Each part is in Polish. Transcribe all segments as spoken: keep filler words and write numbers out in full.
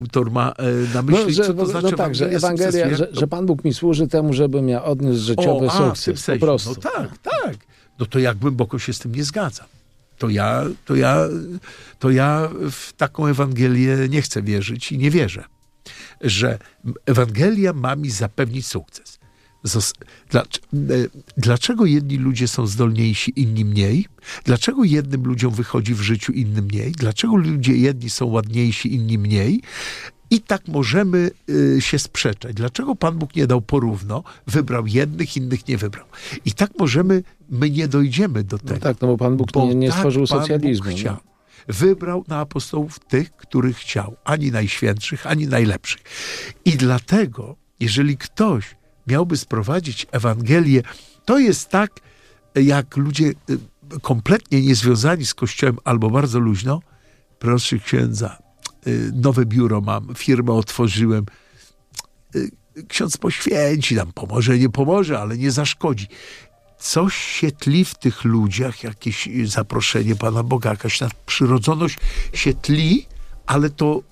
autor ma e, na myśli, no, że, co to znaczy no tak, że Ewangelia, sukcesu, że, to... że Pan Bóg mi służy temu, żebym ja odniósł życiowy o, sukces. A, w tym sensie. Po prostu. No tak, tak. No to ja głęboko się z tym nie zgadzam. To ja, to ja, to ja w taką Ewangelię nie chcę wierzyć i nie wierzę, że Ewangelia ma mi zapewnić sukces. Dlaczego jedni ludzie są zdolniejsi, inni mniej? Dlaczego jednym ludziom wychodzi w życiu, innym mniej? Dlaczego ludzie jedni są ładniejsi, inni mniej? I tak możemy y, się sprzeczać. Dlaczego Pan Bóg nie dał porówno? Wybrał jednych, innych nie wybrał. I tak możemy, my nie dojdziemy do tego. No tak, no bo Pan Bóg bo nie, nie tak stworzył Pan socjalizmu. Bóg chciał. No. Wybrał na apostołów tych, których chciał. Ani najświętszych, ani najlepszych. I dlatego, jeżeli ktoś miałby sprowadzić Ewangelię, to jest tak, jak ludzie kompletnie niezwiązani z Kościołem albo bardzo luźno, proszę księdza, nowe biuro mam, firmę otworzyłem, ksiądz poświęci nam, pomoże, nie pomoże, ale nie zaszkodzi. Coś się tli w tych ludziach, jakieś zaproszenie Pana Boga, jakaś nadprzyrodzoność się tli, ale to,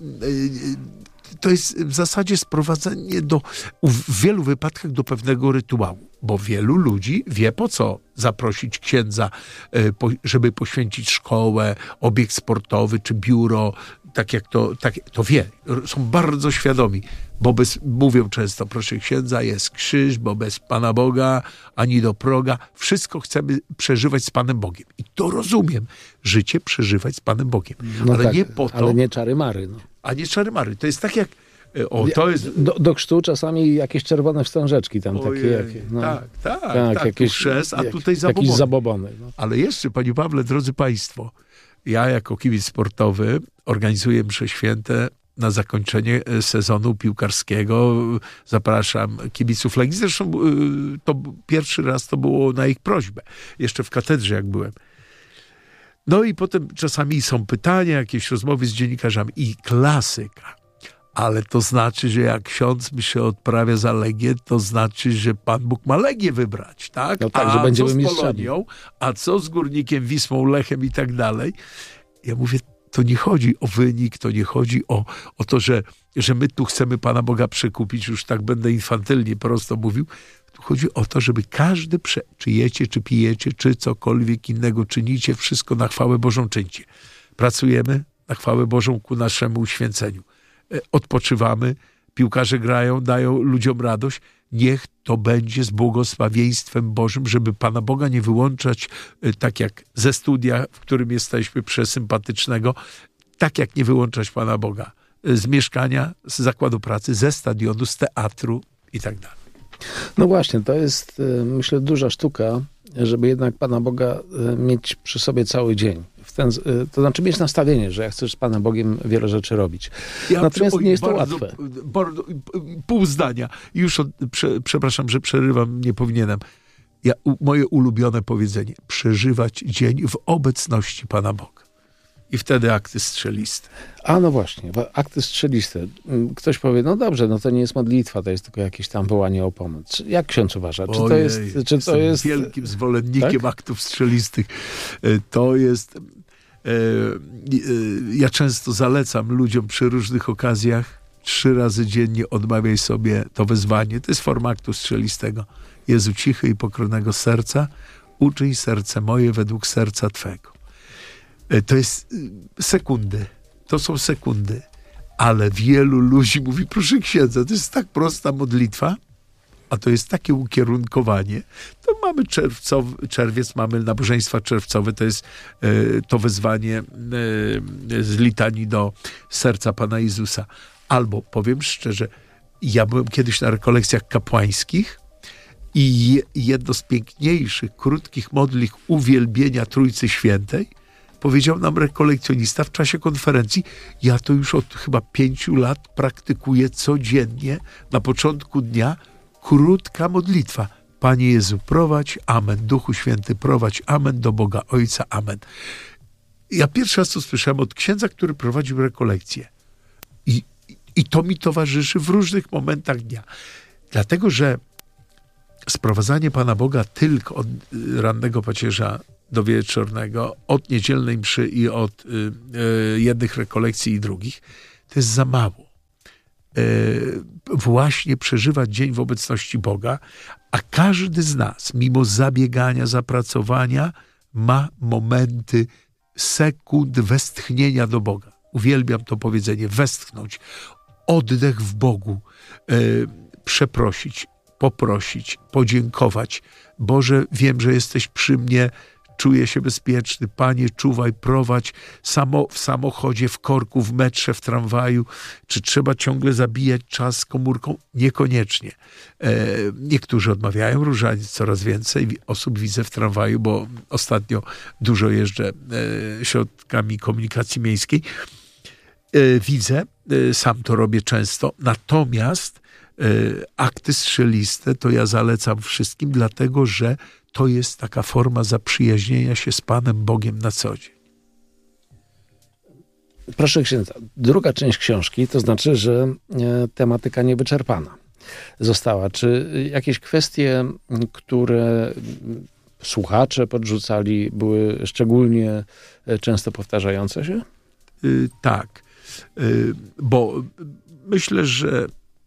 to jest w zasadzie sprowadzenie do, w wielu wypadkach do pewnego rytuału, bo wielu ludzi wie, po co zaprosić księdza, żeby poświęcić szkołę, obiekt sportowy czy biuro, tak jak to, tak, to wie, są bardzo świadomi, bo bez, mówią często, proszę księdza, jest krzyż, bo bez Pana Boga ani do proga, wszystko chcemy przeżywać z Panem Bogiem. I to rozumiem, życie przeżywać z Panem Bogiem, no ale tak, nie po to, ale nie czary-mary. No. a nie czary-mary. To jest tak jak, o, to jest... Do, do chrztu czasami jakieś czerwone wstążeczki tam Ojej, takie. Jakie, no. Tak, tak, tak, tak tak jakieś, tu chrzest, a jak, tutaj zabobony. Jakieś zabobony. No. Ale jeszcze, Panie Pawle, drodzy Państwo, ja jako kibic sportowy organizuję msze święte na zakończenie sezonu piłkarskiego. Zapraszam kibiców Legii. Zresztą to pierwszy raz to było na ich prośbę. Jeszcze w katedrze, jak byłem. No i potem czasami są pytania, jakieś rozmowy z dziennikarzami i klasyka. Ale to znaczy, że jak ksiądz mi się odprawia za Legię, to znaczy, że Pan Bóg ma Legię wybrać, tak? No tak, a że będziemy co z mistrzami. Polonią, a co z Górnikiem, Wisłą, Lechem i tak dalej? Ja mówię, to nie chodzi o wynik, to nie chodzi o, o to, że, że my tu chcemy Pana Boga przekupić, już tak będę infantylnie prosto mówił. Tu chodzi o to, żeby każdy, prze, czy jecie, czy pijecie, czy cokolwiek innego czynicie, wszystko na chwałę Bożą czyńcie. Pracujemy na chwałę Bożą ku naszemu uświęceniu. Odpoczywamy, piłkarze grają, dają ludziom radość. Niech to będzie z błogosławieństwem Bożym, żeby Pana Boga nie wyłączać, tak jak ze studia, w którym jesteśmy, przesympatycznego, tak jak nie wyłączać Pana Boga z mieszkania, z zakładu pracy, ze stadionu, z teatru i tak dalej. No właśnie, to jest, myślę, duża sztuka, żeby jednak Pana Boga mieć przy sobie cały dzień. W ten, to znaczy mieć nastawienie, że ja chcę z Panem Bogiem wiele rzeczy robić. Ja Natomiast przy, nie jest to bardzo, łatwe. Bardzo, pół zdania. Już od, prze, przepraszam, że przerywam, nie powinienem. Ja, moje ulubione powiedzenie. Przeżywać dzień w obecności Pana Boga. I wtedy akty strzeliste. A no właśnie, akty strzeliste. Ktoś powie, no dobrze, no to nie jest modlitwa, to jest tylko jakieś tam wołanie o pomoc. Jak ksiądz uważa? Czy Ojej, to jest... Czy to jest wielkim zwolennikiem tak? aktów strzelistych. To jest... Ja często zalecam ludziom przy różnych okazjach trzy razy dziennie odmawiaj sobie to wezwanie. To jest forma aktu strzelistego. Jezu, cichy i pokornego serca, uczyń serce moje według serca Twego. To jest sekundy. To są sekundy. Ale wielu ludzi mówi, proszę księdza, to jest tak prosta modlitwa, a to jest takie ukierunkowanie. To mamy czerwcowy, czerwiec, mamy nabożeństwa czerwcowe, to jest e, to wezwanie e, z litanii do serca Pana Jezusa. Albo, powiem szczerze, ja byłem kiedyś na rekolekcjach kapłańskich i je, jedno z piękniejszych, krótkich modlitw uwielbienia Trójcy Świętej powiedział nam rekolekcjonista w czasie konferencji, ja to już od chyba pięciu lat praktykuję codziennie na początku dnia krótka modlitwa. Panie Jezu, prowadź, amen. Duchu Święty, prowadź, amen. Do Boga Ojca, amen. Ja pierwszy raz to słyszałem od księdza, który prowadził rekolekcję. I, i to mi towarzyszy w różnych momentach dnia. Dlatego, że sprowadzanie Pana Boga tylko od rannego pacierza do wieczornego, od niedzielnej mszy i od y, y, jednych rekolekcji i drugich, to jest za mało. właśnie przeżywać dzień w obecności Boga, a każdy z nas, mimo zabiegania, zapracowania, ma momenty, sekund westchnienia do Boga. Uwielbiam to powiedzenie, westchnąć, oddech w Bogu, przeprosić, poprosić, podziękować. Boże, wiem, że jesteś przy mnie, czuję się bezpieczny. Panie, czuwaj, prowadź samo, w samochodzie, w korku, w metrze, w tramwaju. Czy trzeba ciągle zabijać czas z komórką? Niekoniecznie. E, niektórzy odmawiają różaniec, coraz więcej osób widzę w tramwaju, bo ostatnio dużo jeżdżę e, środkami komunikacji miejskiej. E, widzę, e, sam to robię często, natomiast e, akty strzeliste to ja zalecam wszystkim, dlatego że to jest taka forma zaprzyjaźnienia się z Panem Bogiem na co dzień. Proszę księdza, druga część książki, to znaczy, że e, tematyka niewyczerpana została. Czy jakieś kwestie, które słuchacze podrzucali, były szczególnie często powtarzające się? Yy, tak, yy, bo myślę, że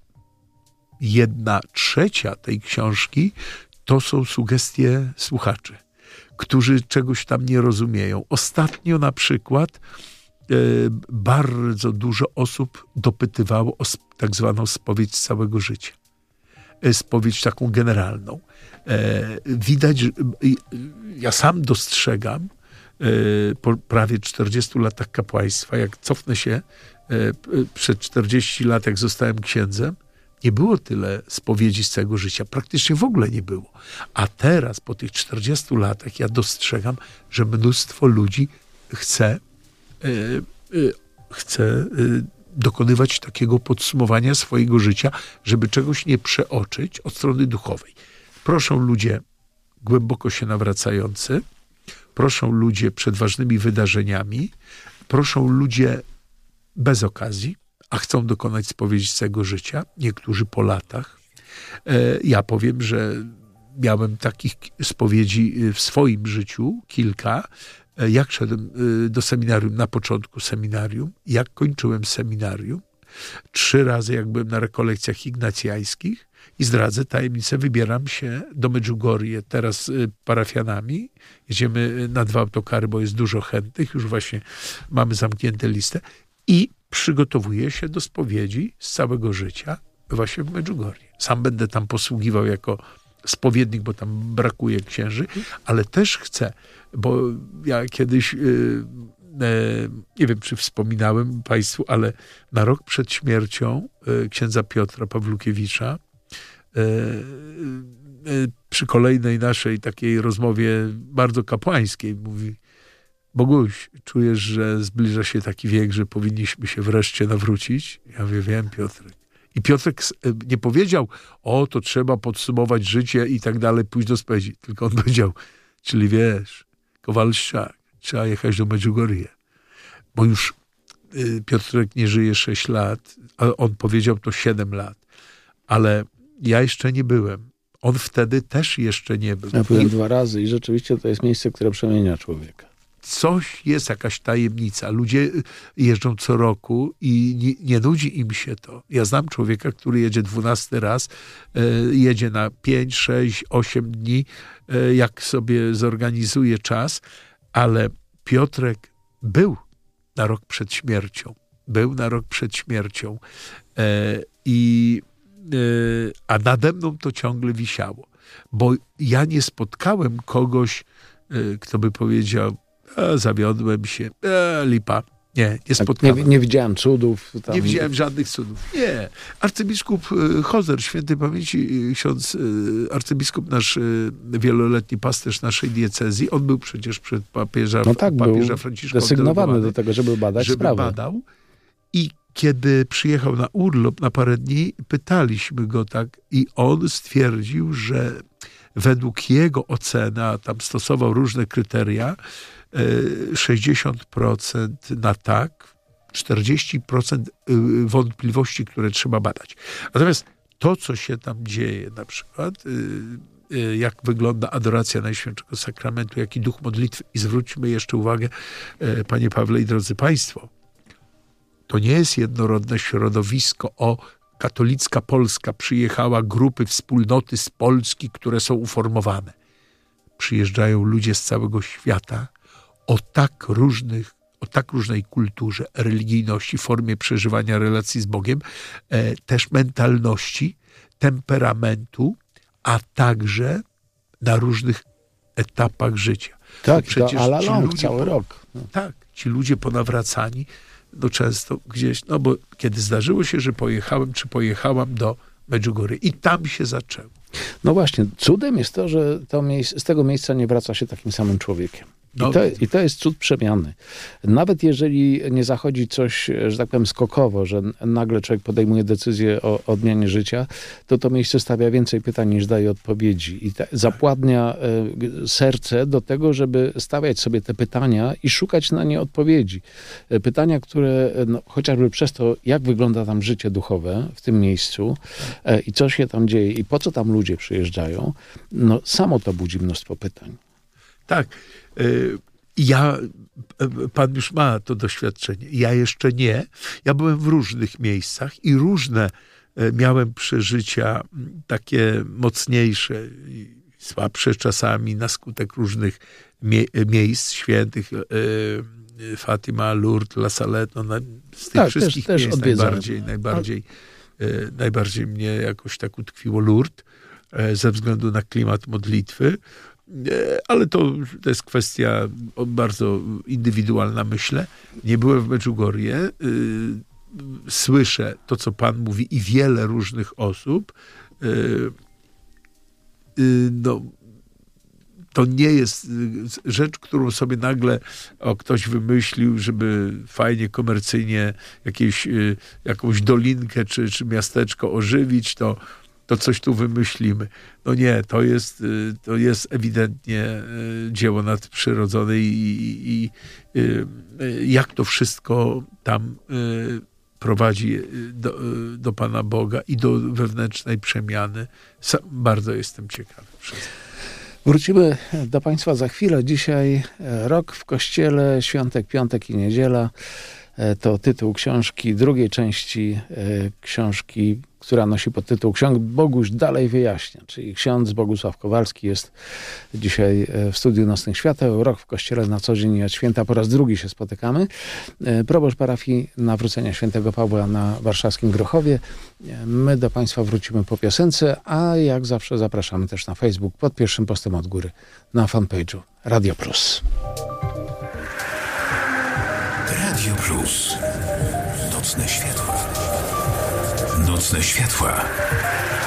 jedna trzecia tej książki to są sugestie słuchaczy, którzy czegoś tam nie rozumieją. Ostatnio na przykład e, bardzo dużo osób dopytywało o sp- tak zwaną spowiedź z całego życia. E, spowiedź taką generalną. E, widać, że, ja sam dostrzegam e, po prawie czterdziestu latach kapłaństwa, jak cofnę się e, przed czterdzieści lat, jak zostałem księdzem, nie było tyle spowiedzi z całego życia. Praktycznie w ogóle nie było. A teraz, po tych czterdziestu latach, ja dostrzegam, że mnóstwo ludzi chce, yy, yy, chce yy, dokonywać takiego podsumowania swojego życia, żeby czegoś nie przeoczyć od strony duchowej. Proszą ludzie głęboko się nawracający, proszą ludzie przed ważnymi wydarzeniami, proszą ludzie bez okazji, a chcą dokonać spowiedzi z całego życia, niektórzy po latach. Ja powiem, że miałem takich spowiedzi w swoim życiu kilka. Jak szedłem do seminarium, na początku seminarium, jak kończyłem seminarium, trzy razy jak byłem na rekolekcjach ignacjańskich i zdradzę tajemnicę, wybieram się do Medjugorje teraz parafianami. Jedziemy na dwa autokary, bo jest dużo chętnych, już właśnie mamy zamkniętą listę i przygotowuję się do spowiedzi z całego życia właśnie w Medjugorje. Sam będę tam posługiwał jako spowiednik, bo tam brakuje księży, ale też chcę, bo ja kiedyś, yy, yy, nie wiem, czy wspominałem Państwu, ale na rok przed śmiercią yy, księdza Piotra Pawlukiewicza yy, yy, przy kolejnej naszej takiej rozmowie bardzo kapłańskiej mówi: Boguś, czujesz, że zbliża się taki wiek, że powinniśmy się wreszcie nawrócić? Ja mówię, wiem, Piotrek. I Piotrek nie powiedział, o, to trzeba podsumować życie i tak dalej, pójść do spowiedzi. Tylko on powiedział, czyli wiesz, Kowalszczak, trzeba jechać do Medjugorje. Bo już y, Piotrek nie żyje sześć lat, a on powiedział to siedem lat. Ale ja jeszcze nie byłem. On wtedy też jeszcze nie był. Ja byłem I... dwa razy i rzeczywiście to jest miejsce, które przemienia człowieka. Coś jest, jakaś tajemnica. Ludzie jeżdżą co roku i nie, nie nudzi im się to. Ja znam człowieka, który jedzie dwunasty raz, e, jedzie na pięć, sześć, osiem dni, e, jak sobie zorganizuje czas, ale Piotrek był na rok przed śmiercią. Był na rok przed śmiercią. E, i, e, a nade mną to ciągle wisiało. Bo ja nie spotkałem kogoś, e, kto by powiedział, A, zawiodłem się, e, lipa. Nie, nie spotkałem. Nie, nie widziałem cudów. Tam. Nie widziałem żadnych cudów. Nie. Arcybiskup Hozer, świętej pamięci ksiądz arcybiskup nasz, wieloletni pasterz naszej diecezji, on był przecież przed papieża, no tak, papieża Franciszka desygnowany do tego, żeby badać żeby sprawę. badał. I kiedy przyjechał na urlop na parę dni, pytaliśmy go tak i on stwierdził, że według jego oceny, a tam stosował różne kryteria, sześćdziesiąt procent na tak, czterdzieści procent wątpliwości, które trzeba badać. Natomiast to, co się tam dzieje, na przykład, jak wygląda adoracja Najświętszego Sakramentu, jaki duch modlitwy, i zwróćmy jeszcze uwagę, panie Pawle i drodzy państwo, to nie jest jednorodne środowisko. O, katolicka Polska przyjechała, grupy, wspólnoty z Polski, które są uformowane. Przyjeżdżają ludzie z całego świata o tak różnych, o tak różnej kulturze, religijności, formie przeżywania relacji z Bogiem, e, też mentalności, temperamentu, a także na różnych etapach życia. Tak, przecież to ala ci long, ludzie cały po, rok. No. Tak, ci ludzie ponawracani, no często gdzieś, no bo kiedy zdarzyło się, że pojechałem, czy pojechałam do Medjugorje i tam się zaczęło. No właśnie, cudem jest to, że to miejsce, z tego miejsca nie wraca się takim samym człowiekiem. I, No. to, I to jest cud przemiany. Nawet jeżeli nie zachodzi coś, że tak powiem, skokowo, że nagle człowiek podejmuje decyzję o odmianie życia, to to miejsce stawia więcej pytań niż daje odpowiedzi. I ta, zapładnia e, serce do tego, żeby stawiać sobie te pytania i szukać na nie odpowiedzi. E, pytania, które no, chociażby przez to, jak wygląda tam życie duchowe w tym miejscu e, i co się tam dzieje i po co tam ludzie przyjeżdżają, no samo to budzi mnóstwo pytań. Tak. Ja, pan już ma to doświadczenie. Ja jeszcze nie. Ja byłem w różnych miejscach i różne miałem przeżycia takie mocniejsze i słabsze czasami na skutek różnych mie- miejsc świętych. Fatima, Lourdes, La Salette, no, z tych tak, wszystkich też, miejsc też najbardziej, najbardziej, najbardziej mnie jakoś tak utkwiło Lourdes ze względu na klimat modlitwy. Ale to, to jest kwestia bardzo indywidualna, myślę. Nie byłem w Medjugorje. Słyszę to, co pan mówi i wiele różnych osób. No, to nie jest rzecz, którą sobie nagle o, ktoś wymyślił, żeby fajnie, komercyjnie jakieś, jakąś dolinkę czy, czy miasteczko ożywić, to to coś tu wymyślimy. No nie, to jest, to jest ewidentnie dzieło nadprzyrodzone i, i, i jak to wszystko tam prowadzi do, do Pana Boga i do wewnętrznej przemiany. Bardzo jestem ciekawy. Wrócimy do Państwa za chwilę. Dzisiaj rok w Kościele, świątek, piątek i niedziela. To tytuł książki, drugiej części książki, która nosi podtytuł Ksiądz Boguś dalej wyjaśnia. Czyli ksiądz Bogusław Kowalski jest dzisiaj w studiu Nocnych Świateł. Rok w Kościele na co dzień i od święta po raz drugi się spotykamy. Proboszcz parafii Nawrócenia Świętego Pawła na warszawskim Grochowie. My do Państwa wrócimy po piosence, a jak zawsze zapraszamy też na Facebook pod pierwszym postem od góry na fanpage'u Radio Plus. Radio Plus. Nocne światła. Nocne światła.